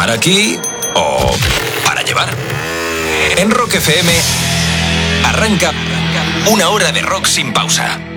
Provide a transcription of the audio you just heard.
tomar aquí o para llevar. En Rock FM arranca una hora de rock sin pausa.